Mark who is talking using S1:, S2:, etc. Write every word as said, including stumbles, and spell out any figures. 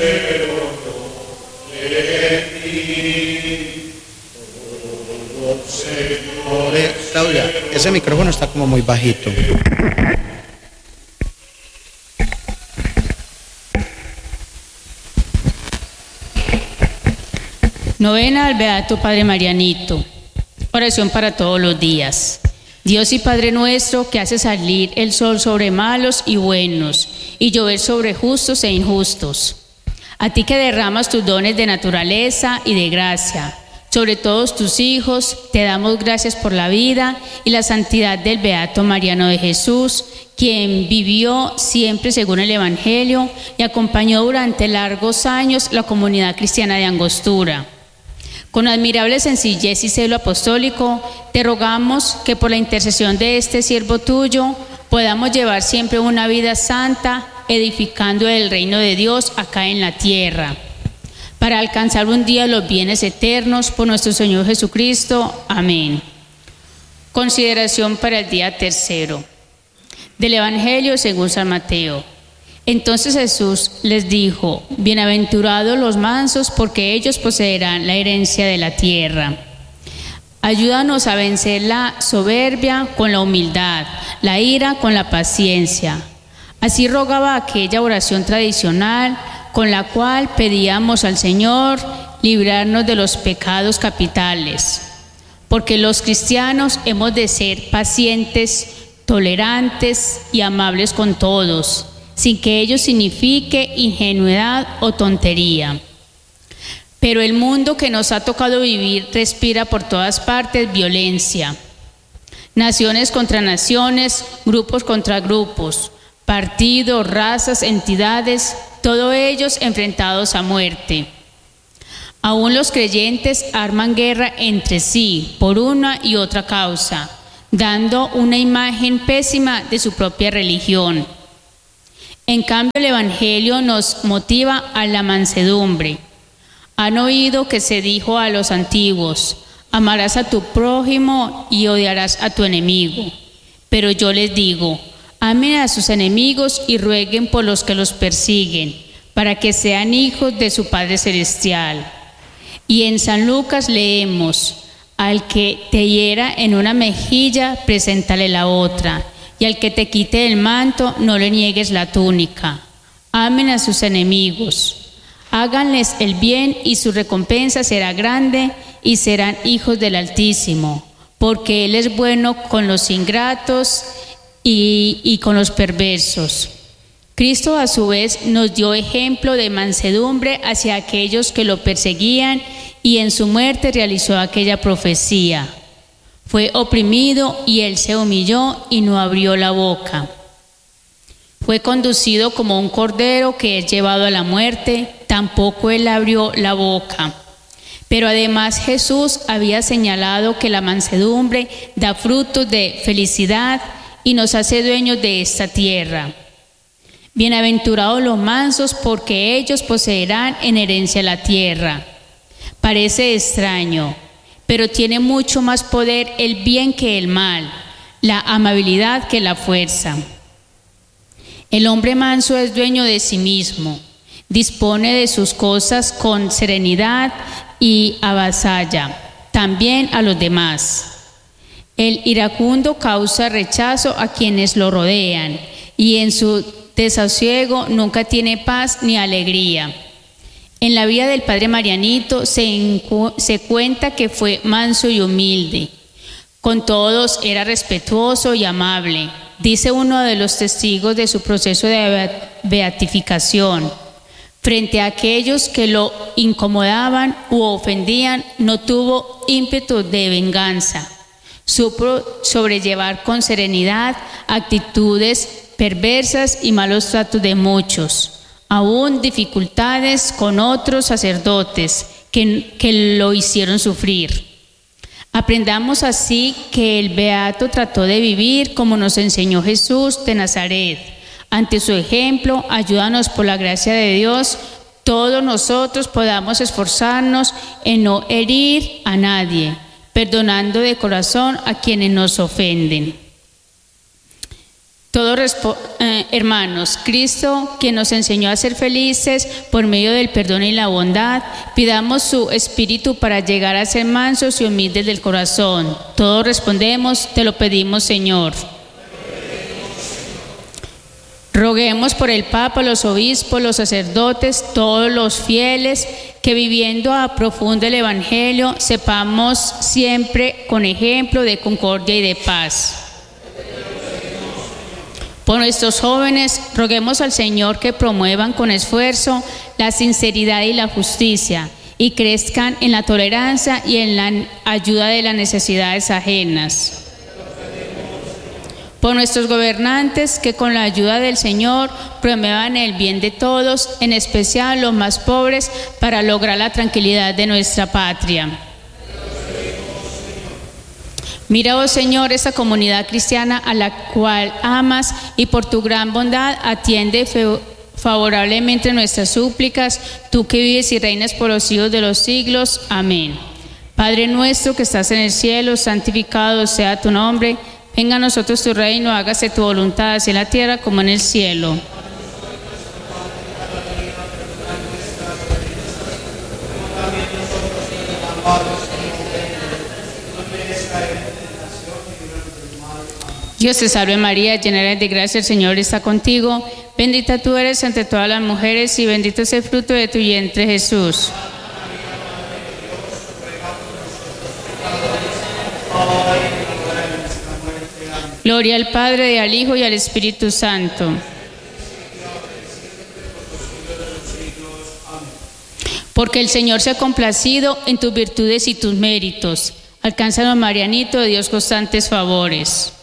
S1: Claudia, ese micrófono está como muy bajito.
S2: Novena al Beato Padre Marianito. Oración para todos los días. Dios y Padre nuestro, que hace salir el sol sobre malos y buenos, y llover sobre justos e injustos. A ti que derramas tus dones de naturaleza y de gracia sobre todos tus hijos, te damos gracias por la vida y la santidad del Beato Mariano de Jesús, quien vivió siempre según el Evangelio y acompañó durante largos años la comunidad cristiana de Angostura. Con admirable sencillez y celo apostólico, te rogamos que por la intercesión de este siervo tuyo podamos llevar siempre una vida santa, edificando el reino de Dios acá en la tierra, para alcanzar un día los bienes eternos por nuestro Señor Jesucristo. Amén. Consideración para el día tercero del Evangelio según San Mateo. Entonces Jesús les dijo: bienaventurados los mansos, porque ellos poseerán la herencia de la tierra. Ayúdanos a vencer la soberbia con la humildad, la ira con la paciencia. Así rogaba aquella oración tradicional con la cual pedíamos al Señor librarnos de los pecados capitales, porque los cristianos hemos de ser pacientes, tolerantes y amables con todos, sin que ello signifique ingenuidad o tontería. Pero el mundo que nos ha tocado vivir respira por todas partes violencia. Naciones contra naciones, grupos contra grupos, partidos, razas, entidades, todos ellos enfrentados a muerte. Aún los creyentes arman guerra entre sí por una y otra causa, dando una imagen pésima de su propia religión. En cambio, el Evangelio nos motiva a la mansedumbre. Han oído que se dijo a los antiguos: amarás a tu prójimo y odiarás a tu enemigo. Pero yo les digo: amen a sus enemigos y rueguen por los que los persiguen, para que sean hijos de su Padre Celestial. Y en San Lucas leemos: al que te hiera en una mejilla, preséntale la otra, y al que te quite el manto, no le niegues la túnica. Amen a sus enemigos, háganles el bien y su recompensa será grande, y serán hijos del Altísimo, porque Él es bueno con los ingratos y, y con los perversos. Cristo a su vez nos dio ejemplo de mansedumbre hacia aquellos que lo perseguían, y en su muerte realizó aquella profecía: fue oprimido y Él se humilló y no abrió la boca. Fue conducido como un cordero que es llevado a la muerte, tampoco Él abrió la boca. Pero además Jesús había señalado que la mansedumbre da frutos de felicidad y nos hace dueños de esta tierra. Bienaventurados los mansos, porque ellos poseerán en herencia la tierra. Parece extraño, pero tiene mucho más poder el bien que el mal, la amabilidad que la fuerza. El hombre manso es dueño de sí mismo, dispone de sus cosas con serenidad y avasalla también a los demás. El iracundo causa rechazo a quienes lo rodean, y en su desasosiego nunca tiene paz ni alegría. En la vida del Padre Marianito se, se cuenta que fue manso y humilde. Con todos era respetuoso y amable, dice uno de los testigos de su proceso de beatificación. Frente a aquellos que lo incomodaban u ofendían, no tuvo ímpetu de venganza. Supo sobrellevar con serenidad actitudes perversas y malos tratos de muchos, aún dificultades con otros sacerdotes que, que lo hicieron sufrir. Aprendamos así que el Beato trató de vivir como nos enseñó Jesús de Nazaret. Ante su ejemplo, ayúdanos por la gracia de Dios, todos nosotros podamos esforzarnos en no herir a nadie, perdonando de corazón a quienes nos ofenden. Todos respo- eh, hermanos, Cristo, quien nos enseñó a ser felices por medio del perdón y la bondad, pidamos su espíritu para llegar a ser mansos y humildes del corazón. Todos respondemos, te lo pedimos, Señor. Roguemos por el Papa, los obispos, los sacerdotes, todos los fieles, que viviendo a profundo el Evangelio, sepamos siempre con ejemplo de concordia y de paz. Por nuestros jóvenes, roguemos al Señor que promuevan con esfuerzo la sinceridad y la justicia y crezcan en la tolerancia y en la ayuda de las necesidades ajenas. Por nuestros gobernantes, que con la ayuda del Señor promuevan el bien de todos, en especial los más pobres, para lograr la tranquilidad de nuestra patria. Mira, oh Señor, esta comunidad cristiana a la cual amas y por tu gran bondad atiende favorablemente nuestras súplicas, tú que vives y reinas por los siglos de los siglos. Amén. Padre nuestro que estás en el cielo, santificado sea tu nombre. Venga a nosotros tu reino, hágase tu voluntad así en la tierra como en el cielo. Dios te salve María, llena eres de gracia, el Señor está contigo. Bendita tú eres entre todas las mujeres y bendito es el fruto de tu vientre, Jesús. Gloria al Padre, y al Hijo, y al Espíritu Santo. Porque el Señor se ha complacido en tus virtudes y tus méritos. Alcánzanos, Marianito, de Dios constantes favores.